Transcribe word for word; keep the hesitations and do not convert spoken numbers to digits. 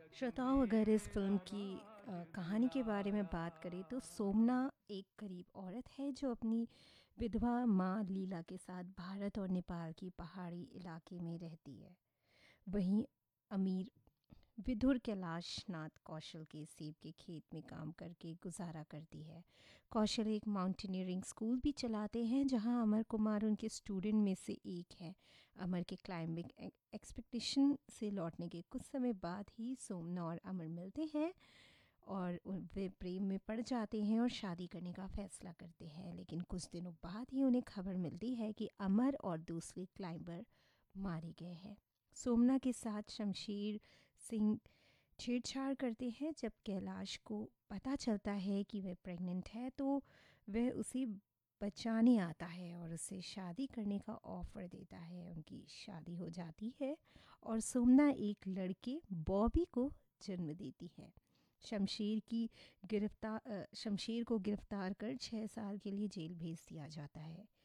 श्रोताओं, अगर इस फ़िल्म की अ, कहानी के बारे में बात करें तो सोमना एक गरीब औरत है जो अपनी विधवा माँ लीला के साथ भारत और नेपाल की पहाड़ी इलाके में रहती है। वहीं अमीर विधुर कैलाशनाथ कौशल के सेब के खेत में काम करके गुजारा करती है। कौशल एक माउंटेनियरिंग स्कूल भी चलाते हैं जहां अमर कुमार उनके स्टूडेंट में से एक है। अमर के क्लाइंबिंग एक्सपेक्टेशन से लौटने के कुछ समय बाद ही सोमना और अमर मिलते हैं और उन- वे प्रेम में पड़ जाते हैं और शादी करने का फैसला करते हैं। लेकिन कुछ दिनों बाद ही उन्हें खबर मिलती है कि अमर और दूसरे क्लाइंबर मारे गए हैं। सोमना के साथ शमशेर सिंह छेड़छाड़ करते हैं। जब कैलाश को पता चलता है कि वह प्रेग्नेंट है तो वह उसे बचाने आता है और उससे शादी करने का ऑफर देता है। उनकी शादी हो जाती है और सोमना एक लड़के बॉबी को जन्म देती है। शमशेर की गिरफ्तार अ, शमशेर को गिरफ्तार कर छः साल के लिए जेल भेज दिया जाता है।